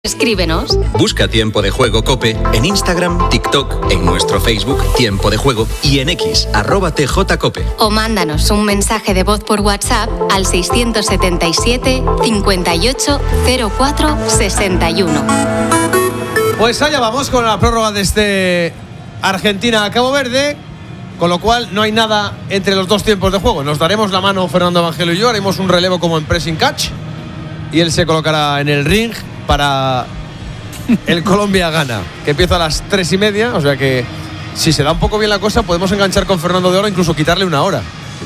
Escríbenos. Busca Tiempo de Juego COPE en Instagram, TikTok, en nuestro Facebook Tiempo de Juego y en X, @TJCOPE. O mándanos un mensaje de voz por WhatsApp al 677 58 04 61. Pues allá vamos con la prórroga desde Argentina a Cabo Verde, con lo cual no hay nada entre los dos tiempos de juego. Nos daremos la mano Fernando Evangelio y yo, haremos un relevo como en pressing catch y él se colocará en el ring para el Colombia-Ghana, que empieza a las 3:30, o sea que si se da un poco bien la cosa podemos enganchar con Fernando de Oro, incluso quitarle una hora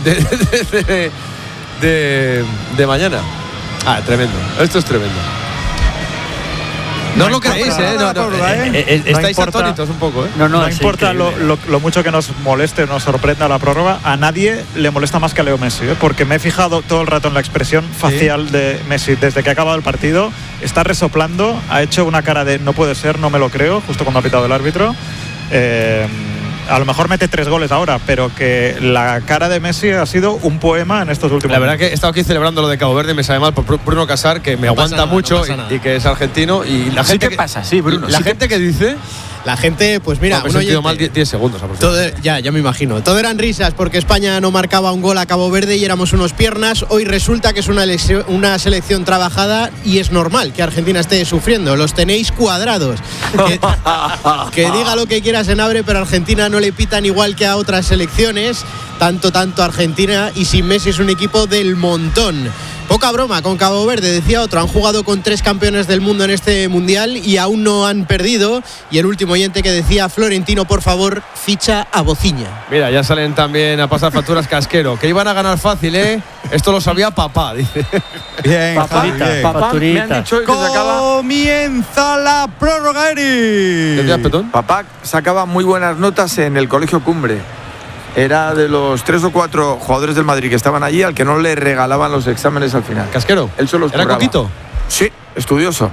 de mañana. Tremendo, esto es tremendo. No lo creéis, estáis atónitos un poco, No importa lo mucho que nos moleste o nos sorprenda la prórroga, a nadie le molesta más que a Leo Messi, porque me he fijado todo el rato en la expresión facial de Messi desde que ha acabado el partido. Está resoplando, ha hecho una cara de no puede ser, no me lo creo, justo cuando ha pitado el árbitro. A lo mejor mete 3 goles ahora, pero que la cara de Messi ha sido un poema en estos últimos La verdad que he estado aquí celebrando lo de Cabo Verde, me sabe mal por Bruno Casar, que me aguanta mucho y que es argentino. Y la gente ¿qué pasa? Sí, Bruno. La gente que dice... La gente, pues mira, me he sentido mal 10 segundos. Ya me imagino. Todo eran risas porque España no marcaba un gol a Cabo Verde y éramos unos piernas. Hoy resulta que es una selección trabajada y es normal que Argentina esté sufriendo. Los tenéis cuadrados. Que diga lo que quiera Senabre, pero a Argentina no le pitan igual que a otras selecciones. Tanto Argentina, y sin Messi es un equipo del montón. Poca broma con Cabo Verde, decía otro. Han jugado con 3 campeones del mundo en este mundial y aún no han perdido. Y el último oyente que decía: Florentino, por favor, ficha a Bociña. Mira, ya salen también a pasar facturas Casquero, que iban a ganar fácil, Esto lo sabía papá, dice. Bien, papá, me han dicho que comienza la prórroga, Eri. Papá sacaba muy buenas notas en el Colegio Cumbre. Era de los 3 o 4 jugadores del Madrid que estaban allí al que no le regalaban los exámenes al final. ¿Casquero? Él solo ¿Era coquito? Sí, estudioso.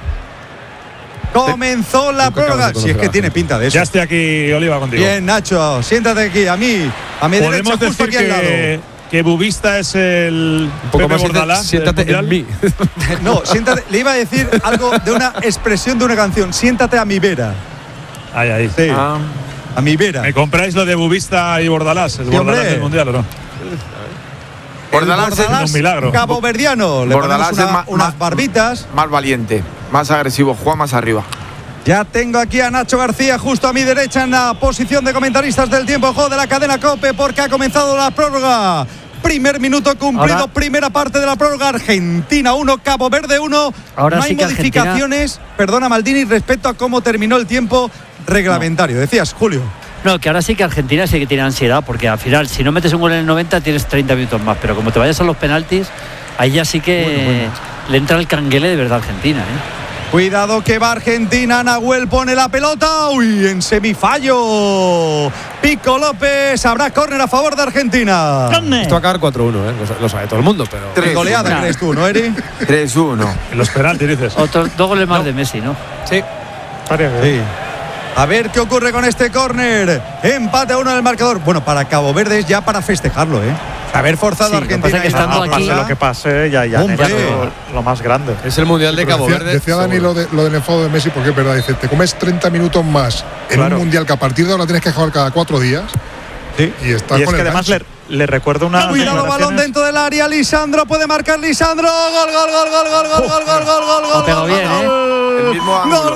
Comenzó la prórroga. Si es que tiene pinta de eso. Ya estoy aquí, Oliva, contigo. Bien, Nacho, siéntate aquí, a mi derecha, justo aquí al lado. Que Bubista es el un poco Pepe más Bordalás. Siéntate en mí. No, siéntate. Le iba a decir algo de una expresión de una canción. Siéntate a mi vera. Ahí. Sí. A mi vera. ¿Me compráis lo de Bubista y Bordalás? ¿El Bordalás del Mundial o no? Bordalás es un milagro. Caboverdiano. Le Bordalás es unas barbitas. Más valiente, más agresivo, juega más arriba. Ya tengo aquí a Nacho García justo a mi derecha en la posición de comentaristas del tiempo de juego de la cadena COPE, porque ha comenzado la prórroga. Primer minuto cumplido, primera parte de la prórroga. Argentina 1, Cabo Verde 1. Ahora no hay modificaciones, perdona Maldini, respecto a cómo terminó el tiempo reglamentario. Decías, Julio. No, que ahora sí que Argentina sí que tiene ansiedad, porque al final, si no metes un gol en el 90, tienes 30 minutos más. Pero como te vayas a los penaltis, ahí ya sí que le entra el canguele de verdad a Argentina, Cuidado que va Argentina, Nahuel pone la pelota, en semifallo. Pico López, habrá córner a favor de Argentina. Esto va a acabar 4-1, lo sabe todo el mundo, pero... 3 goleada, ¿crees tú, no, Eri? 3-1. En los penaltis, dices. Otros 2 goles más de Messi, ¿no? Sí. Sí. A ver qué ocurre con este córner. Empate a 1 en el marcador. Bueno, para Cabo Verde es ya para festejarlo, Haber forzado a Argentina. Lo que pasa es que aquí, lo que pase ya lo más grande. Es el Mundial de Cabo Verde. Decía Dani lo del enfado de Messi, porque es verdad. Dice, te comes 30 minutos más en un Mundial que a partir de ahora tienes que jugar cada 4 días. Sí. Y está y con es que además le recuerdo una. Cuidado, balón dentro del área. Lisandro puede marcar. Lisandro. Gol. Ha pegado bien, El mismo ángulo.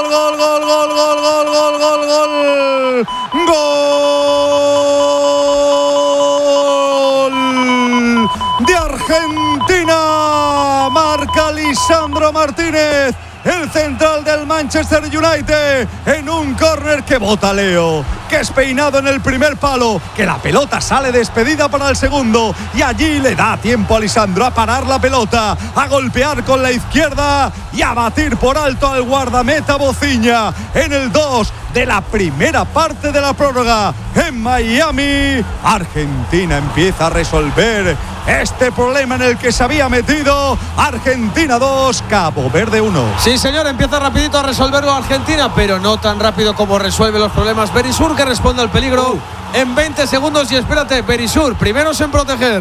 Gol de Argentina. Marca Lisandro Martínez, el central del Manchester United, en un córner que bota Leo, que es peinado en el primer palo, que la pelota sale despedida para el segundo, y allí le da tiempo a Lisandro a parar la pelota, a golpear con la izquierda y a batir por alto al guardameta Bociña en el 2 de la primera parte de la prórroga. En Miami, Argentina empieza a resolver este problema en el que se había metido. Argentina 2, Cabo Verde 1. Sí, señor, empieza rapidito a resolverlo Argentina, pero no tan rápido como resuelve los problemas Berisur, que responde al peligro en 20 segundos. Y espérate, Berisur, primeros en proteger.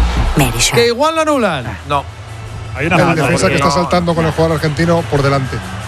Que igual lo anulan. No. Hay una defensa que está saltando con el jugador argentino por delante.